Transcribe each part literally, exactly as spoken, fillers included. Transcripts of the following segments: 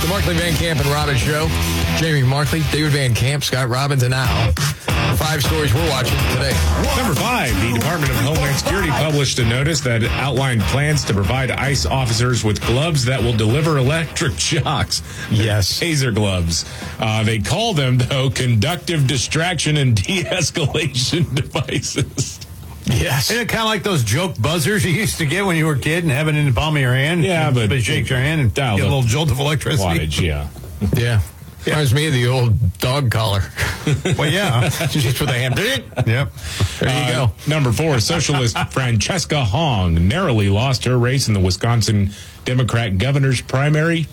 The Markley, Van Camp, and Robbins Show. Jamie Markley, David Van Camp, Scott Robbins, and now five stories we're watching today. Number five, the Department of Homeland Security published a notice that outlined plans to provide ICE officers with gloves that will deliver electric shocks. Yes. Taser gloves. Uh, they call them, though, conductive distraction and de-escalation devices. Yes. Isn't it kind of like those joke buzzers you used to get when you were a kid and have it in the palm of your hand? Yeah, but they shake your hand and get a little jolt of electricity. Wattage, yeah. Yeah. Reminds me of the old dog collar. Well, yeah. Just with a hand. Yep. There you Uh, go. Number four, socialist Francesca Hong narrowly lost her race in the Wisconsin Democrat governor's primary.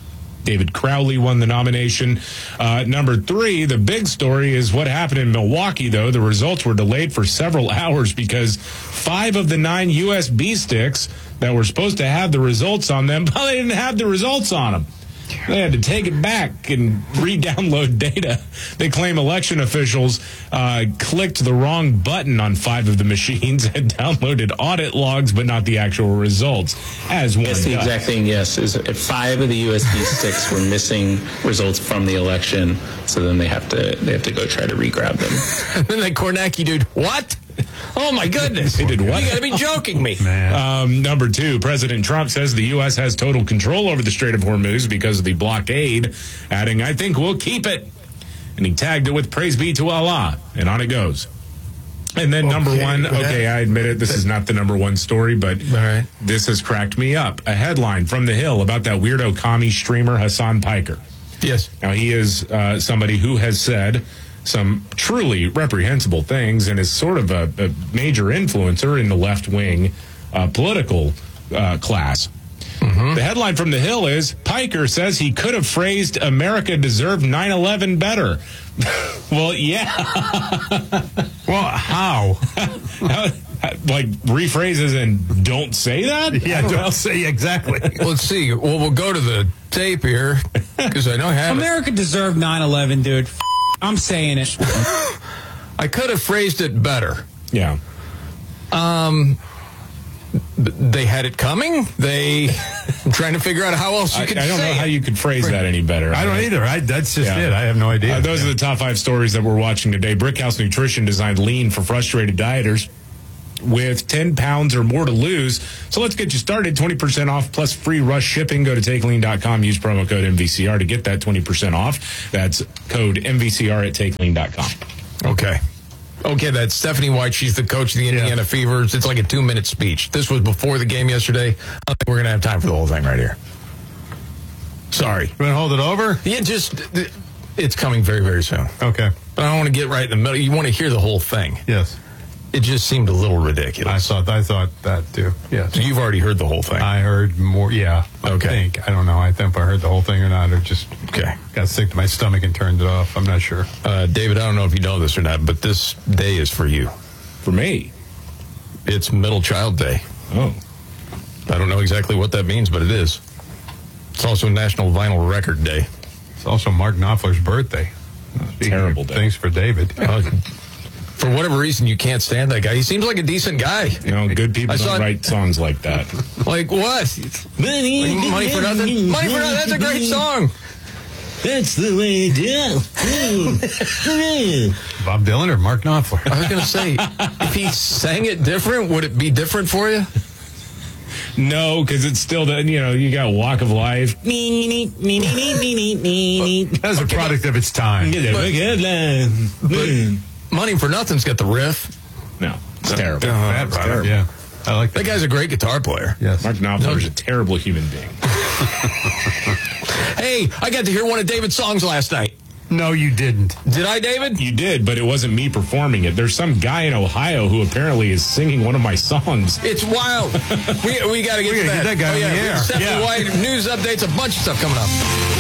David Crowley won the nomination. Uh, number three, the big story is what happened in Milwaukee, though. The results were delayed for several hours because five of the nine U S B sticks that were supposed to have the results on them, well, they didn't have the results on them. They had to take it back and re-download data. They claim election officials uh, clicked the wrong button on five of the machines and downloaded audit logs, but not the actual results. As one Yes, the does. exact thing, yes. Is five of the U S B sticks were missing results from the election, so then they have to they have to go try to re-grab them. And then that Kornacki dude, what? Oh, my goodness. They did what? You got to be joking me. Man. Um, number two, President Trump says the U S has total control over the Strait of Hormuz because of the blockade, adding, I think we'll keep it. And he tagged it with praise be to Allah, and on it goes. And then number Okay, one, that- okay, I admit it, this is not the number one story, but All right. this has cracked me up. A headline from The Hill about that weirdo commie streamer Hassan Piker. Yes. Now, he is uh, somebody who has said some truly reprehensible things and is sort of a, a major influencer in the left-wing uh, political uh, class. Mm-hmm. The headline from The Hill is, Piker says he could have phrased America deserved nine eleven better. Well, yeah. Well, how? Like, rephrases and don't say that? Yeah, don't, don't say exactly. Well, let's see. Well, we'll go to the tape here because I know I have it. America deserved nine eleven, dude. F- I'm saying it. I could have phrased it better. Yeah. Um, they had it coming. They I'm trying to figure out how else you I, could I don't say know it. how you could phrase that any better. I don't either. I, that's just Yeah. it. I have no idea. Uh, those yeah. are the top five stories that we're watching today. Brickhouse Nutrition designed Lean for frustrated dieters with ten pounds or more to lose. So let's get you started. twenty percent off plus free rush shipping. Go to take lean dot com. Use promo code M V C R to get that twenty percent off. That's code M V C R at take lean dot com. Okay. Okay, that's Stephanie White. She's the coach of the Indiana Yeah. Fevers. It's like a two-minute speech. This was before the game yesterday. I don't think we're going to have time for the whole thing right here. Sorry. You want to hold it over? Yeah, just, it's coming very, very soon. Okay. But I don't want to get right in the middle. You want to hear the whole thing. Yes. It just seemed a little I ridiculous. thought I thought that too. Yes. So you've already heard the whole thing. I heard more. Yeah. I Okay. think. I don't know. I think if I heard the whole thing or not, or just Okay. got sick to my stomach and turned it off. I'm not sure. Uh, David, I don't know if you know this or not, but this day is for you. For me. It's Middle Child Day. Oh. I don't know exactly what that means, but it is. It's also National Vinyl Record Day. It's also Mark Knopfler's birthday. Speaking Terrible of day. Thanks for David. Uh, for whatever reason, you can't stand that guy. He seems like a decent guy. You know, good people I saw don't it- write songs like that. Like what? Money, Like money for nothing? Money for nothing? That's a great song. That's the way it is. Bob Dylan or Mark Knopfler? I was going to say, if he sang it different, would it be different for you? No, because it's still, the, you know, you got Walk of Life. That's a product of its time. But, Money for Nothing's got the riff. no, it's terrible. Bad It's product, terrible. yeah. I like That that. guy's a great guitar player. Yes. Mark Knopfler is a terrible human being. Hey, I got to hear one of David's songs last night. No, you didn't. Did I, David? You did, but it wasn't me performing it. There's some guy in Ohio who apparently is singing one of my songs. It's wild. we we got to get We to gotta that. get that guy oh, on yeah, the air. Stephanie Yeah. White, news updates, a bunch of stuff coming up.